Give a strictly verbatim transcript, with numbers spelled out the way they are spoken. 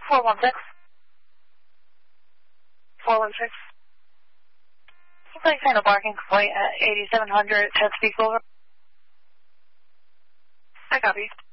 four one six. four one six. Thanks, final parking flight at eighty-seven hundred, Chesapeake Boulevard. I copy.